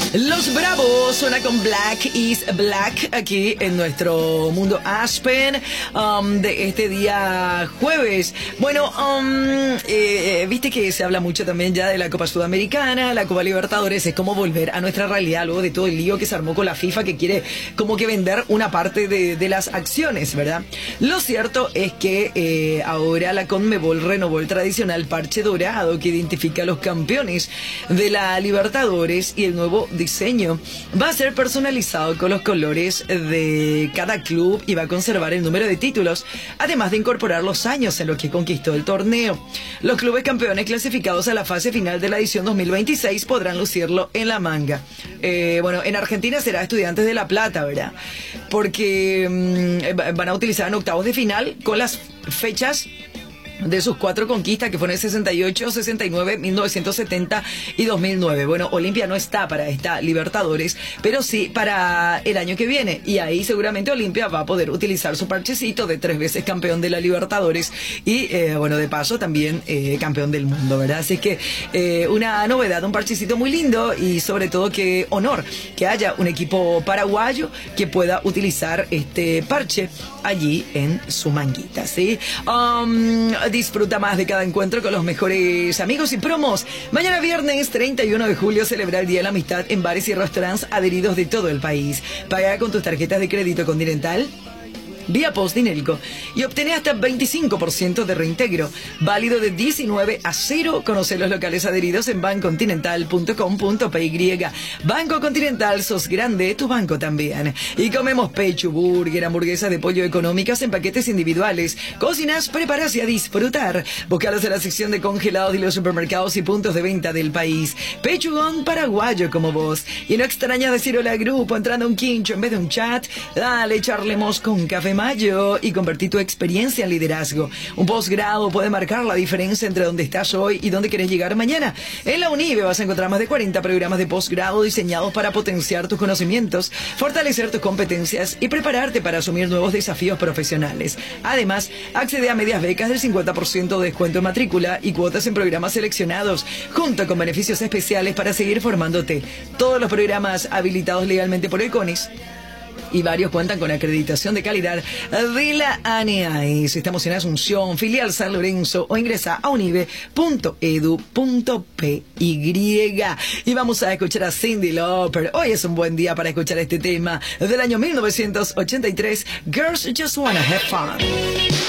Los Bravos suena con Black is Black aquí en nuestro mundo Aspen de este día jueves. Bueno, viste que se habla mucho también ya de la Copa Sudamericana, la Copa Libertadores. Es como volver a nuestra realidad luego de todo el lío que se armó con la FIFA, que quiere como que vender una parte de las acciones, ¿verdad? Lo cierto es que ahora la Conmebol renovó el tradicional parche dorado que identifica a los campeones de la Libertadores, y el nuevo diseño va a ser personalizado con los colores de cada club y va a conservar el número de títulos, además de incorporar los años en los que conquistó el torneo. Los clubes campeones clasificados a la fase final de la edición 2026 podrán lucirlo en la manga. Bueno, en Argentina será Estudiantes de La Plata, ¿verdad? Porque van a utilizar en octavos de final con las fechas de sus 4 conquistas, que fueron el 68, 69, 1970 y 2009. Bueno, Olimpia no está para esta Libertadores, pero sí para el año que viene. Y ahí seguramente Olimpia va a poder utilizar su parchecito de 3 veces campeón de la Libertadores y, bueno, de paso también campeón del mundo, ¿verdad? Así que una novedad, un parchecito muy lindo, y sobre todo que honor que haya un equipo paraguayo que pueda utilizar este parche allí en su manguita, ¿sí? Disfruta más de cada encuentro con los mejores amigos y promos. Mañana viernes 31 de julio celebra el Día de la Amistad en bares y restaurantes adheridos de todo el país. Paga con tus tarjetas de crédito Continental vía Postdinelco y obtener hasta 25% de reintegro. Válido de 19 a 0. Conoce los locales adheridos en bancontinental.com.py. Banco Continental, sos grande, tu banco también. Y comemos Pechu Burger, hamburguesas de pollo económicas en paquetes individuales. Cocinas, preparas y a disfrutar. Búscalos en la sección de congelados de los supermercados y puntos de venta del país. Pechugón paraguayo como vos. Y no extrañas decir hola al grupo entrando a un quincho en vez de un chat. Dale, charlemos con Café Mayo y convertir tu experiencia en liderazgo. Un posgrado puede marcar la diferencia entre dónde estás hoy y dónde querés llegar mañana. En la UNIBE vas a encontrar más de 40 programas de posgrado diseñados para potenciar tus conocimientos, fortalecer tus competencias y prepararte para asumir nuevos desafíos profesionales. Además, accede a medias becas del 50% de descuento en matrícula y cuotas en programas seleccionados, junto con beneficios especiales para seguir formándote. Todos los programas habilitados legalmente por el CONIS y varios cuentan con acreditación de calidad de la ANEAES. Estamos en Asunción, filial San Lorenzo, o ingresa a unive.edu.py. Y vamos a escuchar a Cyndi Lauper. Hoy es un buen día para escuchar este tema del año 1983, Girls Just Wanna Have Fun.